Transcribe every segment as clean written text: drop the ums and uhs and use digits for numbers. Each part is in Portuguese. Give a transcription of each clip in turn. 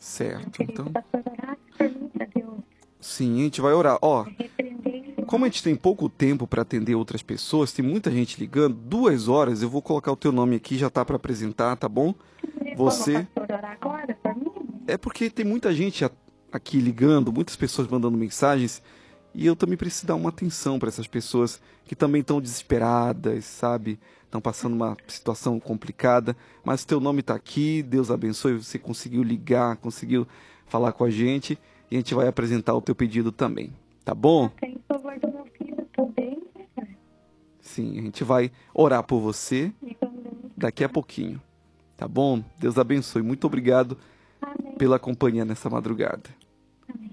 Certo, então... Pastor, orar por mim, pra Deus Sim, a gente vai orar. Ó, repreender esse como a gente tem pouco tempo para atender outras pessoas, tem muita gente ligando, 2 horas, eu vou colocar o teu nome aqui, já tá para apresentar, tá bom? Você... Pastor, orar agora por mim? É porque tem muita gente aqui ligando, muitas pessoas mandando mensagens, e eu também preciso dar uma atenção para essas pessoas que também estão desesperadas, sabe? Estão passando uma situação complicada, mas teu nome está aqui, Deus abençoe, você conseguiu ligar, conseguiu falar com a gente, e a gente vai apresentar o teu pedido também, tá bom? Tem favor do meu filho também, né? Sim, a gente vai orar por você daqui a pouquinho, tá bom? Deus abençoe, muito obrigado Amém. pela companhia nessa madrugada. Amém.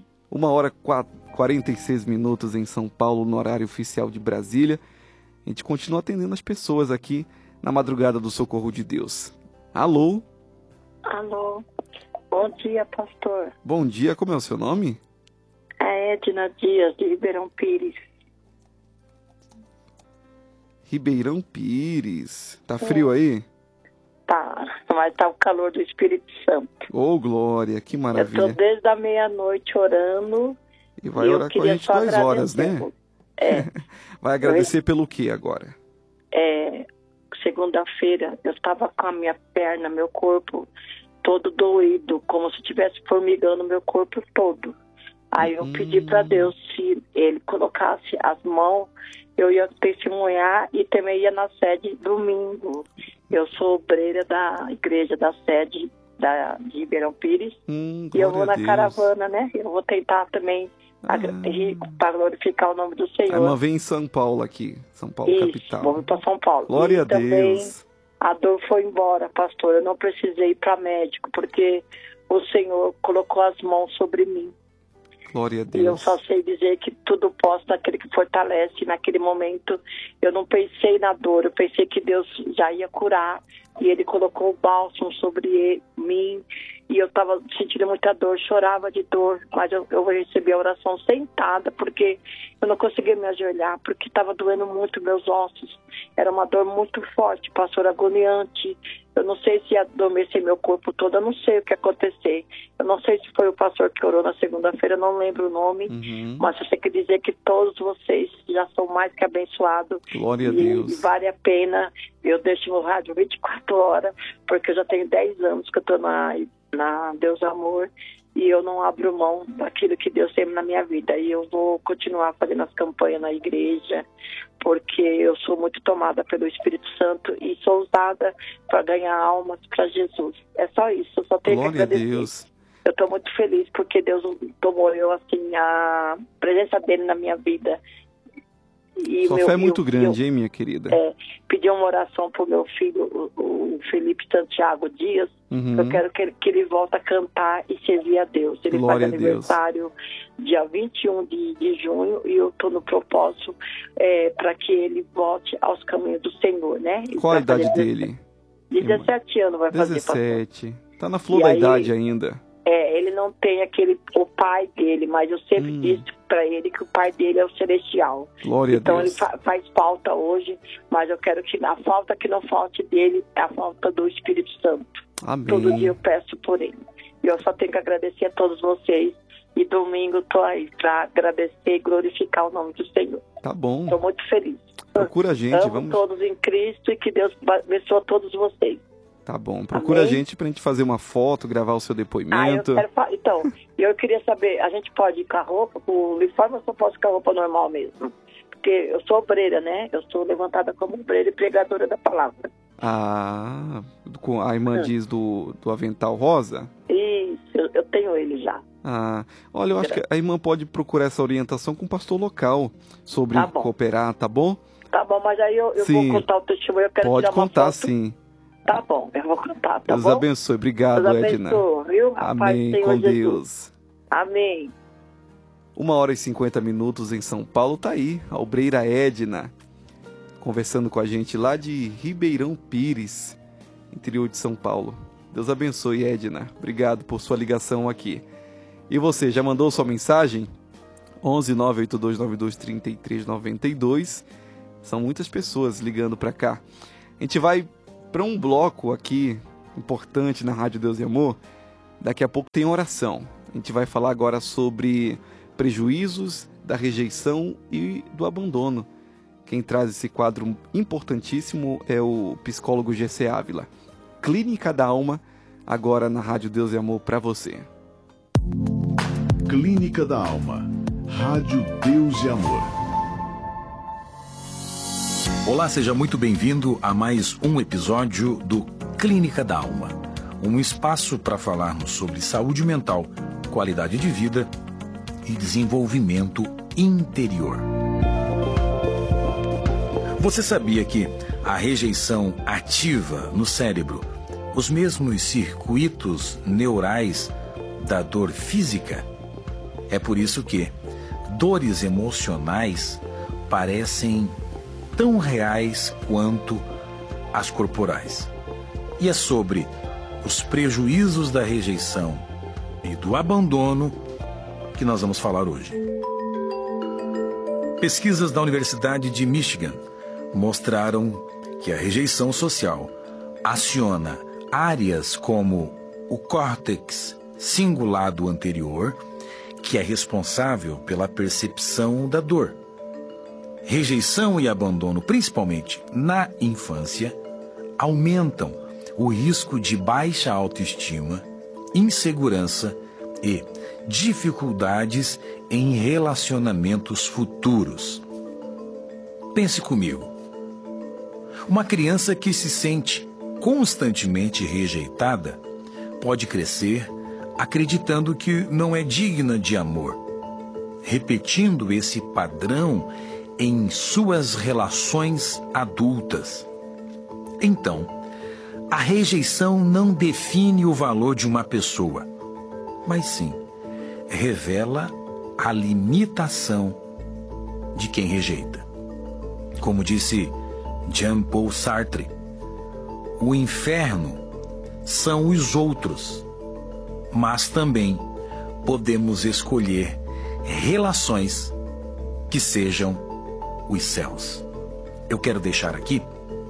1h46 em São Paulo, no horário oficial de Brasília. A gente continua atendendo as pessoas aqui na madrugada do Socorro de Deus. Alô? Alô, bom dia, pastor. Bom dia, como é o seu nome? É Edna Dias, de Ribeirão Pires. Ribeirão Pires. Tá frio aí? Tá, mas tá o calor do Espírito Santo. Ô, glória, que Eu maravilha. tô desde a meia-noite orando. E vai eu orar com a queria gente só 2 horas, agradecer. né? É, Vai agradecer pelo que agora? segunda-feira eu estava com a minha perna, meu corpo todo doído, como se estivesse formigando meu corpo todo. Aí eu pedi para Deus, se Ele colocasse as mãos, eu ia testemunhar e também ia na sede domingo. Eu sou obreira da igreja da sede de Ribeirão Pires e eu vou na caravana, né? Eu vou tentar também para glorificar o nome do Senhor. A irmã vem em São Paulo aqui, São Paulo, Isso, capital. vou para São Paulo. Glória a também, Deus. A dor foi embora, pastor. Eu não precisei ir para médico, porque o Senhor colocou as mãos sobre mim. Glória a E eu Deus. só sei dizer que tudo posso naquele que fortalece. Naquele momento, eu não pensei na dor, eu pensei que Deus já ia curar. E Ele colocou o bálsamo sobre mim. E eu estava sentindo muita dor, chorava de dor. Mas eu recebi a oração sentada, porque eu não conseguia me ajoelhar, porque estava doendo muito meus ossos. Era uma dor muito forte, pastor, agoniante. Eu não sei se ia adormecer meu corpo todo, eu não sei o que ia acontecer. Eu não sei se foi o pastor que orou na segunda-feira, eu não lembro o nome. Mas eu sei que dizer que todos vocês já são mais que abençoados. Glória a Deus. E vale a pena. Eu deixo o rádio 24 horas, porque eu já tenho 10 anos que eu estou na Deus Amor. E eu não abro mão daquilo que Deus tem na minha vida. E eu vou continuar fazendo as campanhas na igreja, porque eu sou muito tomada pelo Espírito Santo e sou usada para ganhar almas para Jesus. É só isso, eu só tenho Glória que agradecer. a Deus. Eu estou muito feliz porque Deus tomou assim, a presença dele na minha vida. E Sua fé é muito grande, hein, minha querida? Pedi uma oração para o meu filho, o Felipe Santiago Dias. Eu quero que ele volte a cantar e servir a Deus. Ele Glória faz aniversário dia 21 de junho e eu estou no propósito para que ele volte aos caminhos do Senhor, né? Ele Qual a idade dele? 17 anos vai fazer. 17. Tá na flor da idade ainda. Ele não tem o pai dele, mas eu sempre disse para ele que o pai dele é o celestial. Glória então a Deus. Ele faz falta hoje, mas eu quero que a falta que não falte dele é a falta do Espírito Santo. Amém. Todo dia eu peço por ele. E eu só tenho que agradecer a todos vocês. E domingo estou aí para agradecer e glorificar o nome do Senhor. Tá bom. Estou muito feliz. Procura a gente. Amo todos em Cristo e que Deus abençoe todos vocês. Tá bom, procura Amém? a gente pra gente fazer uma foto, gravar o seu depoimento. Então, eu queria saber, a gente pode ir com a roupa, com o uniforme, ou só posso ir com a roupa normal mesmo? Porque eu sou obreira, né? Eu sou levantada como obreira e pregadora da palavra. A irmã diz do avental rosa? Isso, eu tenho ele já. Olha, eu acho que a irmã pode procurar essa orientação com o pastor local sobre cooperar, tá bom? Tá bom, mas aí eu vou contar o testemunho, eu quero pode tirar uma contar, foto. sim. Tá bom, eu vou contar, tá Deus bom? abençoe. Obrigado, Deus Edna. abençoe, viu? Amém, com Deus. Amém. 1h50 em São Paulo, tá aí, a obreira Edna, conversando com a gente lá de Ribeirão Pires, interior de São Paulo. Deus abençoe, Edna. Obrigado por sua ligação aqui. E você, já mandou sua mensagem? 11 98292 3392. São muitas pessoas ligando para cá. A gente vai para um bloco aqui importante na Rádio Deus e Amor, Daqui a pouco tem oração. A gente vai falar agora sobre prejuízos da rejeição e do abandono. Quem traz esse quadro importantíssimo é o psicólogo G.C. Ávila. Clínica da Alma, agora na Rádio Deus e Amor para você. Clínica da Alma, Rádio Deus e Amor. Olá, seja muito bem-vindo a mais um episódio do Clínica da Alma, um espaço para falarmos sobre saúde mental, qualidade de vida e desenvolvimento interior. Você sabia que a rejeição ativa no cérebro os mesmos circuitos neurais da dor física? É por isso que dores emocionais parecem tão reais quanto as corporais. E é sobre os prejuízos da rejeição e do abandono que nós vamos falar hoje. Pesquisas da Universidade de Michigan mostraram que a rejeição social aciona áreas como o córtex cingulado anterior, que é responsável pela percepção da dor. Rejeição e abandono, principalmente na infância, aumentam o risco de baixa autoestima, insegurança e dificuldades em relacionamentos futuros. Pense comigo. Uma criança que se sente constantemente rejeitada pode crescer acreditando que não é digna de amor, repetindo esse padrão em suas relações adultas. Então, a rejeição não define o valor de uma pessoa, mas sim revela a limitação de quem rejeita. Como disse Jean-Paul Sartre, o inferno são os outros, mas também podemos escolher relações que sejam os céus. Eu quero deixar aqui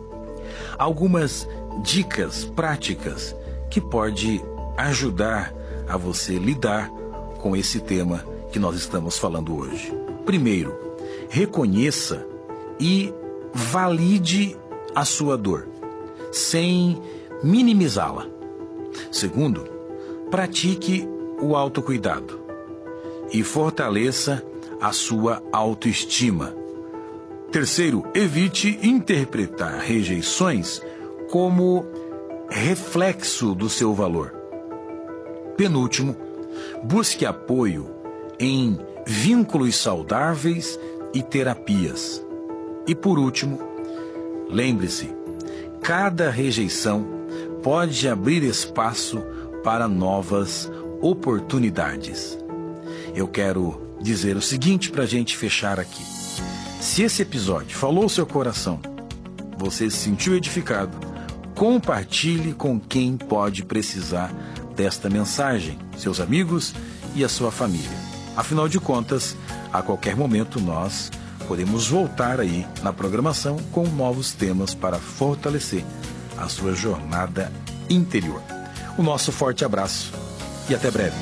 algumas dicas práticas que pode ajudar a você lidar com esse tema que nós estamos falando hoje. Primeiro, reconheça e valide a sua dor, sem minimizá-la. Segundo, pratique o autocuidado e fortaleça a sua autoestima. Terceiro, evite interpretar rejeições como reflexo do seu valor. Penúltimo, busque apoio em vínculos saudáveis e terapias. E por último, lembre-se, cada rejeição pode abrir espaço para novas oportunidades. Eu quero dizer o seguinte para a gente fechar aqui. Se esse episódio falou ao seu coração, você se sentiu edificado, compartilhe com quem pode precisar desta mensagem, seus amigos e a sua família. Afinal de contas, a qualquer momento nós podemos voltar aí na programação com novos temas para fortalecer a sua jornada interior. O nosso forte abraço e até breve.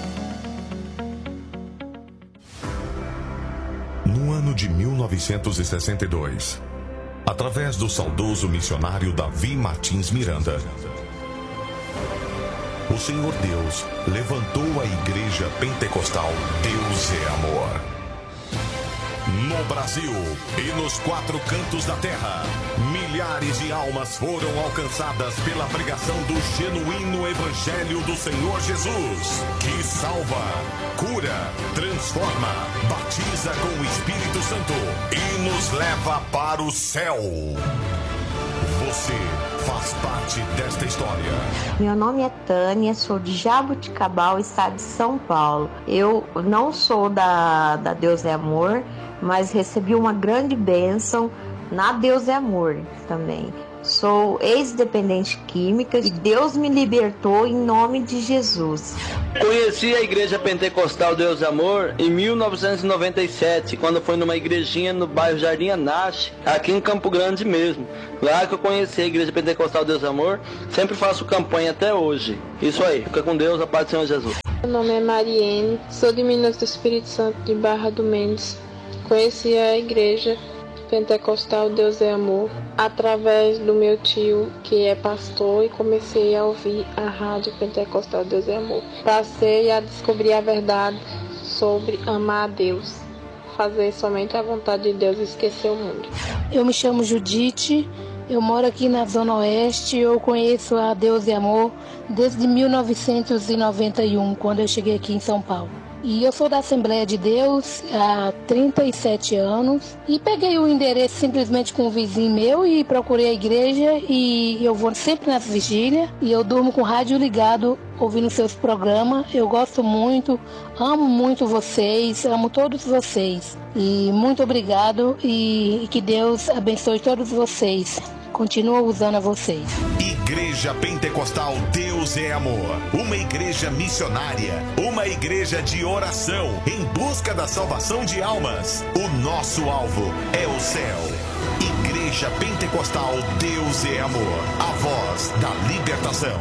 No ano de 1962, através do saudoso missionário Davi Martins Miranda, o Senhor Deus levantou a Igreja Pentecostal Deus é Amor. No Brasil e nos quatro cantos da terra, milhares de almas foram alcançadas pela pregação do genuíno Evangelho do Senhor Jesus, que salva, cura, transforma, batiza com o Espírito Santo e nos leva para o céu. Você faz parte desta história. Meu nome é Tânia, sou de Jaboticabal, estado de São Paulo. Eu não sou da Deus é Amor, mas recebi uma grande bênção na Deus é Amor também. Sou ex-dependente química e Deus me libertou em nome de Jesus. Conheci a Igreja Pentecostal Deus e Amor em 1997, quando foi numa igrejinha no bairro Jardim Anache, aqui em Campo Grande mesmo. Lá que eu conheci a Igreja Pentecostal Deus e Amor, sempre faço campanha até hoje. Isso aí, fica com Deus, a paz do Senhor Jesus. Meu nome é Mariene, sou de Minas do Espírito Santo, de Barra do Mendes. Conheci a Igreja Pentecostal Deus é Amor através do meu tio, que é pastor, e comecei a ouvir a Rádio Pentecostal Deus é Amor. Passei a descobrir a verdade sobre amar a Deus, fazer somente a vontade de Deus e esquecer o mundo. Eu me chamo Judite, eu moro aqui na Zona Oeste, eu conheço a Deus é Amor desde 1991, quando eu cheguei aqui em São Paulo. E eu sou da Assembleia de Deus há 37 anos e peguei o endereço simplesmente com um vizinho meu e procurei a igreja, e eu vou sempre nas vigílias e eu durmo com o rádio ligado ouvindo seus programas. Eu gosto muito, amo muito vocês, amo todos vocês e muito obrigado, e que Deus abençoe todos vocês. Continua usando a vocês. Igreja Pentecostal Deus é Amor. Uma igreja missionária. Uma igreja de oração em busca da salvação de almas. O nosso alvo é o céu. Igreja Pentecostal Deus é Amor. A voz da libertação.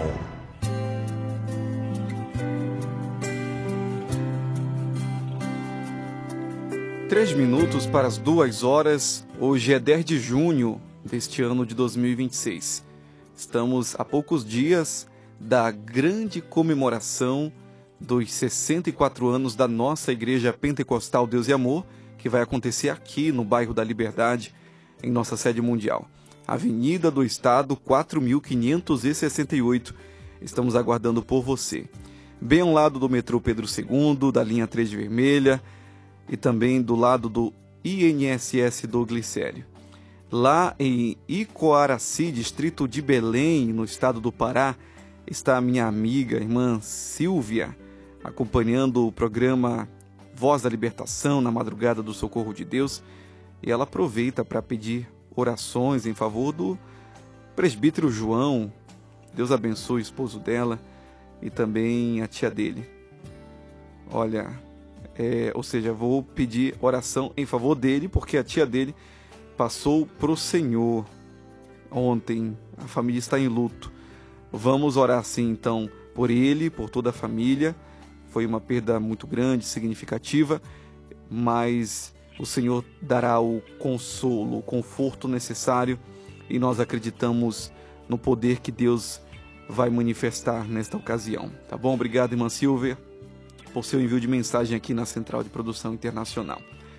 Três minutos para as 2 horas. Hoje é 10 de junho deste ano de 2026. Estamos a poucos dias da grande comemoração dos 64 anos da nossa Igreja Pentecostal Deus e Amor, que vai acontecer aqui no bairro da Liberdade, em nossa sede mundial. Avenida do Estado, 4.568. Estamos aguardando por você. Bem ao lado do metrô Pedro II, da linha 3 de Vermelha, e também do lado do INSS do Glicério. Lá em Icoaraci, distrito de Belém, no estado do Pará, está a minha amiga, irmã Silvia, acompanhando o programa Voz da Libertação na madrugada do Socorro de Deus. E ela aproveita para pedir orações em favor do presbítero João. Deus abençoe o esposo dela e também a tia dele. Olha, vou pedir oração em favor dele, porque a tia dele passou para o Senhor ontem. A família está em luto. Vamos orar assim então por ele, por toda a família. Foi uma perda muito grande, significativa, mas o Senhor dará o consolo, o conforto necessário, e nós acreditamos no poder que Deus vai manifestar nesta ocasião. Tá bom? Obrigado, irmã Silvia, por seu envio de mensagem aqui na Central de Produção Internacional.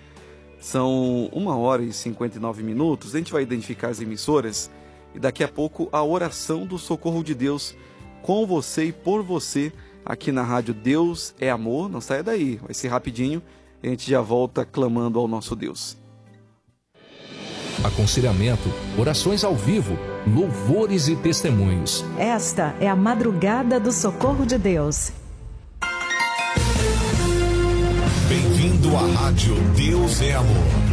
São 1h59. A gente vai identificar as emissoras e daqui a pouco a oração do Socorro de Deus com você e por você aqui na Rádio Deus é Amor. Não saia daí, vai ser rapidinho e a gente já volta clamando ao nosso Deus. Aconselhamento, orações ao vivo, louvores e testemunhos. Esta é a madrugada do Socorro de Deus. Bem-vindo à Rádio Deus é Amor.